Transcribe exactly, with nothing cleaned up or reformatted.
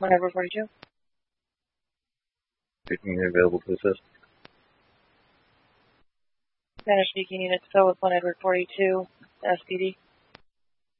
one Edward forty-two. Speaking available to assist. Spanish speaking unit still with one Edward forty-two, S P D.